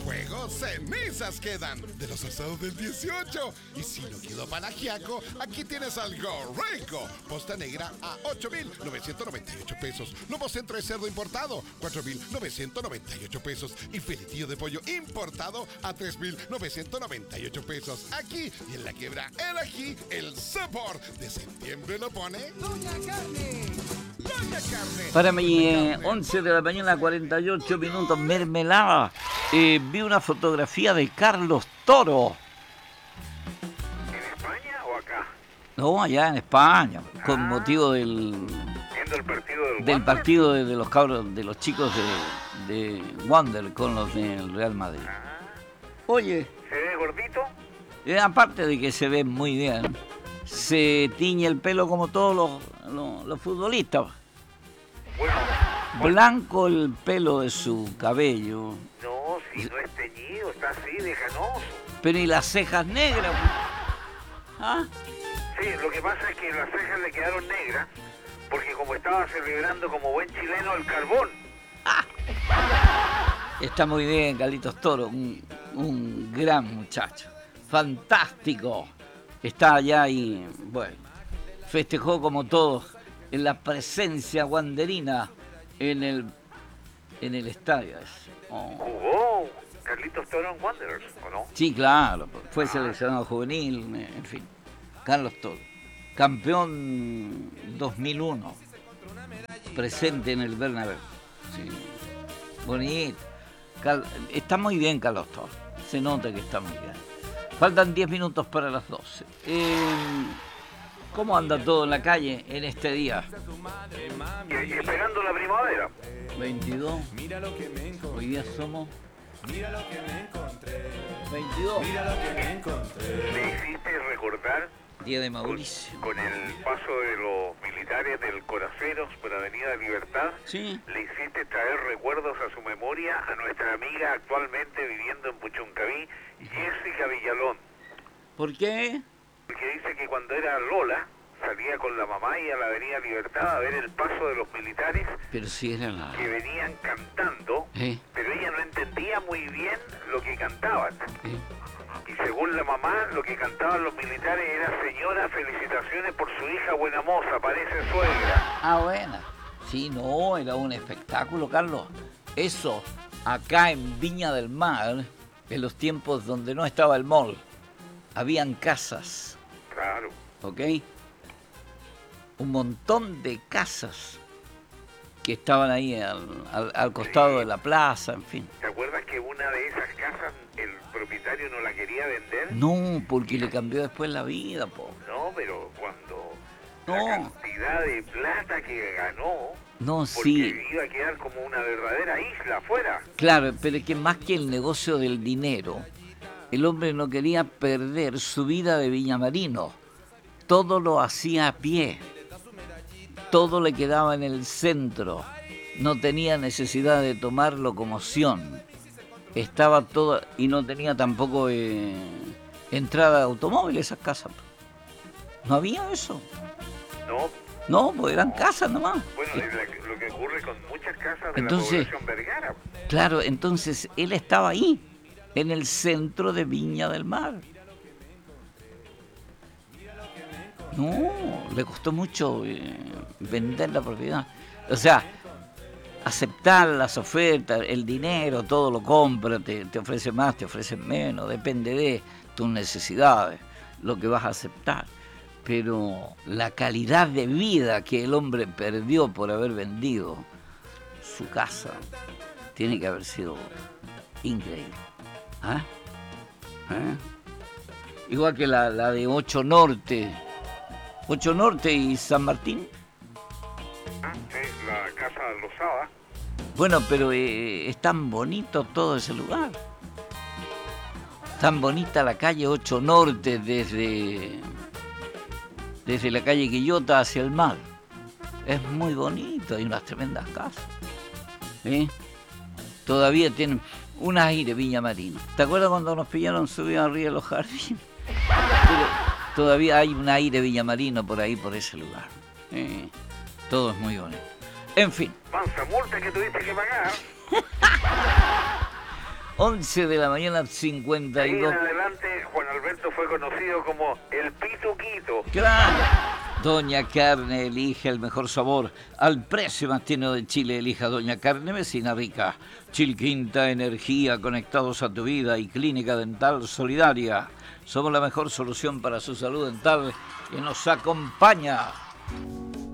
fuego, cenizas quedan de los asados del 18. Y si no quedó para ajiaco, aquí tienes algo rico. Posta negra a 8,998 pesos. Lomo centro de cerdo importado, 4,998 pesos. Y filetillo de pollo importado a 3,998 pesos. Aquí y en la Quebra, el ají, el sabor de septiembre lo pone Doña Carne. Doña Carne. Para mí, 11 de la mañana, 48 minutos, mermelada. Vi una fotografía de Carlos Toro. ¿En España o acá? No, allá en España, con motivo ¿Viendo el partido del partido de los cabros, de los chicos de Wander con los del Real Madrid. Oye, ¿Se ve gordito? aparte de que se ve muy bien, se tiñe el pelo como todos los futbolistas. Bueno, Blanco el pelo de su cabello, no, si no es teñido, está así de canoso. pero y las cejas negras. ¿Ah? Sí, lo que pasa es que las cejas le quedaron negras porque como estaba celebrando como buen chileno el carbón. Está muy bien, Carlitos Toro, un gran muchacho, fantástico. Está allá y, bueno, festejó como todos en la presencia wanderina en el estadio. ¿Jugó Carlitos Toro en Wanderers o no? Sí, claro, fue seleccionado juvenil, en fin. Carlos Toro, campeón 2001, presente en el Bernabéu. Sí. Bonito. Está muy bien Carlos Toro, se nota que está muy bien. Faltan 10 minutos para las 12. ¿Cómo anda todo en la calle en este día? Y esperando la primavera. 22. Hoy día somos 22. ¿Le hiciste recordar Día de Mauricio. con el paso de los militares del Coraceros por Avenida Libertad? Sí. Le hiciste traer recuerdos a su memoria a nuestra amiga actualmente viviendo en Puchuncaví, Jessica Villalón. ¿Por qué? Porque dice que cuando era Lola salía con la mamá y a la Avenida Libertad a ver el paso de los militares Pero si era la... que venían cantando, pero ella no entendía muy bien lo que cantaban. Y según la mamá, lo que cantaban los militares era: señora, felicitaciones por su hija buena moza, parece suegra. Ah, buena. Sí, no, era un espectáculo, Carlos. Eso, acá en Viña del Mar, en los tiempos donde no estaba el mall, habían casas. Claro. ¿Ok? Un montón de casas que estaban ahí al costado de la plaza, en fin. ¿Te acuerdas que una de esas casas el propietario no la quería vender? No, porque le cambió después la vida, po. No, pero cuando No. la cantidad de plata que ganó, No, porque sí. iba a quedar como una verdadera isla afuera. Claro, pero es que más que el negocio del dinero, el hombre no quería perder su vida de viñamarino. Todo lo hacía a pie. Todo le quedaba en el centro. No tenía necesidad de tomar locomoción. Estaba todo... Y no tenía tampoco entrada de automóvil esas casas. No había eso. No. No, pues eran casas nomás. Bueno, es lo que ocurre con muchas casas de Entonces, la población vergara. Claro, entonces él estaba ahí, en el centro de Viña del Mar. No, le costó mucho vender la propiedad. O sea, aceptar las ofertas, el dinero, todo lo compra, te ofrece más, te ofrece menos, depende de tus necesidades, lo que vas a aceptar. Pero la calidad de vida que el hombre perdió por haber vendido su casa tiene que haber sido increíble. ¿Ah? Igual que la de 8 Norte. 8 Norte y San Martín. Sí, la casa Lozada. Bueno, pero es tan bonito todo ese lugar. Tan bonita la calle 8 Norte desde la calle Quillota hacia el mar. Es muy bonito, hay unas tremendas casas. Todavía tienen un aire Viña Marino. ¿Te acuerdas cuando nos pillaron subidos arriba de los jardines? Pero todavía hay un aire villamarino por ahí, por ese lugar. Todo es muy bonito. En fin. Mansa multa que tuviste que pagar. 11 de la mañana, 52. Ahí en adelante, Juan Alberto fue conocido como el Pituquito. ¡Claro! Doña Carne, elige el mejor sabor. Al precio más tierno de Chile, elija Doña Carne Mesina Rica. Chilquinta Energía, conectados a tu vida, y Clínica Dental Solidaria. Somos la mejor solución para su salud dental, que nos acompaña.